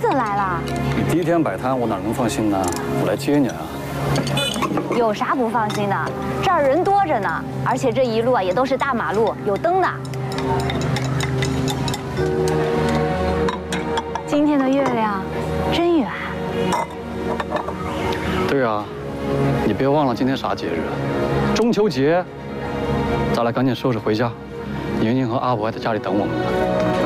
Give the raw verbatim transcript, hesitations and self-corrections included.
怎来了？ 你第一天摆摊，我哪能放心呢？我来接你啊。 有啥不放心的？这儿人多着呢，而且这一路啊也都是大马路，有灯的。今天的月亮真圆。 对啊，你别忘了今天啥节日？中秋节。咱俩赶紧收拾回家，宁宁和阿伯还在家里等我们呢。